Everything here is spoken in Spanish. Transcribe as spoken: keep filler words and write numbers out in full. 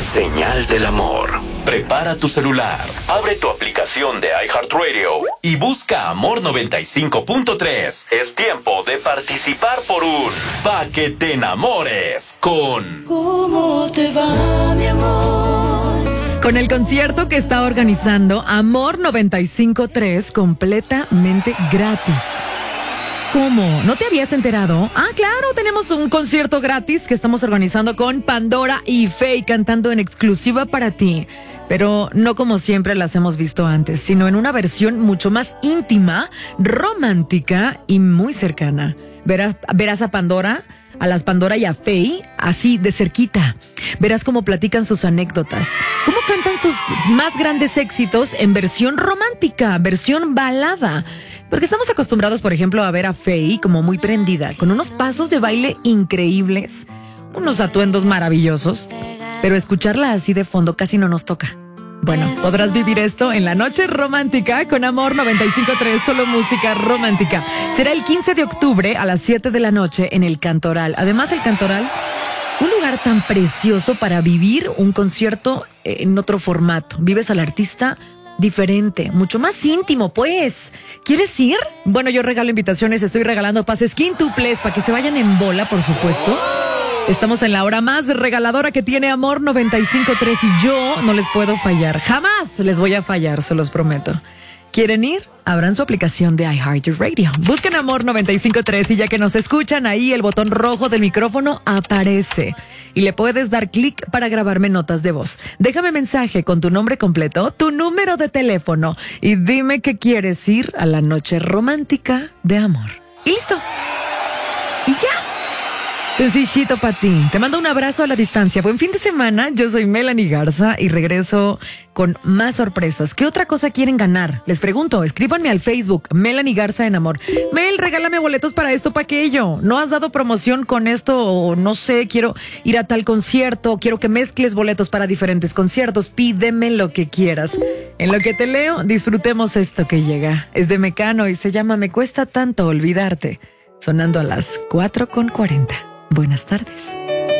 Señal del amor. Prepara tu celular, abre tu aplicación de iHeartRadio y busca Amor noventa y cinco punto tres. Es tiempo de participar por un Pa' que te enamores con ¿Cómo te va, mi amor? Con el concierto que está organizando Amor noventa y cinco punto tres completamente gratis. ¿Cómo? ¿No te habías enterado? Ah, claro, tenemos un concierto gratis que estamos organizando con Pandora y Faye cantando en exclusiva para ti. Pero no como siempre las hemos visto antes, sino en una versión mucho más íntima, romántica y muy cercana. Verás, verás a Pandora, a las Pandora y a Faye, así de cerquita. Verás cómo platican sus anécdotas, cómo cantan sus más grandes éxitos en versión romántica, versión balada. Porque estamos acostumbrados, por ejemplo, a ver a Faye como muy prendida, con unos pasos de baile increíbles, unos atuendos maravillosos, pero escucharla así de fondo casi no nos toca. Bueno, podrás vivir esto en la noche romántica con Amor noventa y cinco punto tres, solo música romántica. Será el quince de octubre a las siete de la noche en el Cantoral. Además, el Cantoral, un lugar tan precioso para vivir un concierto en otro formato. Vives al artista diferente, mucho más íntimo, pues. ¿Quieres ir? Bueno, yo regalo invitaciones, estoy regalando pases quíntuples para que se vayan en bola, por supuesto. Estamos en la hora más regaladora que tiene Amor noventa y cinco punto tres y yo no les puedo fallar. Jamás les voy a fallar, se los prometo. ¿Quieren ir? Abran su aplicación de iHeartRadio. Busquen Amor noventa y cinco punto tres y ya que nos escuchan, ahí el botón rojo del micrófono aparece. Y le puedes dar clic para grabarme notas de voz. Déjame mensaje con tu nombre completo, tu número de teléfono y dime que quieres ir a la noche romántica de amor. Y listo. Y ya. Sencillito para ti. Te mando un abrazo a la distancia. Buen fin de semana. Yo soy Melanie Garza y regreso con más sorpresas. ¿Qué otra cosa quieren ganar? Les pregunto, escríbanme al Facebook, Melanie Garza en Amor. Mel, regálame boletos para esto, para aquello. ¿No has dado promoción con esto? O no sé, quiero ir a tal concierto. Quiero que mezcles boletos para diferentes conciertos. Pídeme lo que quieras. En lo que te leo, disfrutemos esto que llega. Es de Mecano y se llama Me cuesta tanto olvidarte. Sonando a las cuatro con cuarenta. Buenas tardes.